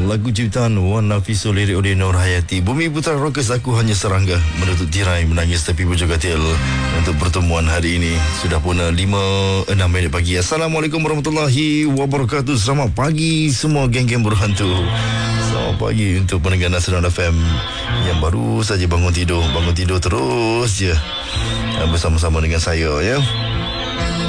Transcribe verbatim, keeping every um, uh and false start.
lagu ciptaan Wan Nafisul, lirik oleh Nur Hayati. Bumi Putra Rockers, aku hanya serangga menutup tirai menangis tepi bujur katil untuk pertemuan hari ini. Sudah pun lima enam minit pagi. Assalamualaikum warahmatullahi wabarakatuh. Selamat pagi semua geng-geng berhantu. Selamat pagi untuk pendengar Nasional F M yang baru saja bangun tidur. Bangun tidur terus je bersama-sama dengan saya, ya.